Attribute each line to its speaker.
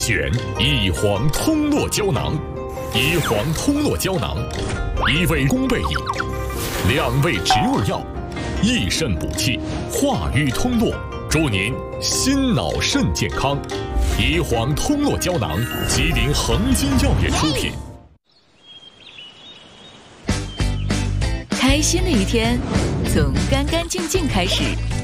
Speaker 1: 选益黄通络胶囊。益黄通络胶囊，1味功倍益，2味植物药，益肾补气，化瘀通络，祝您心脑肾健康。益黄通络胶囊，吉林恒金药业出品。
Speaker 2: 开心的一天，从干干净净开始。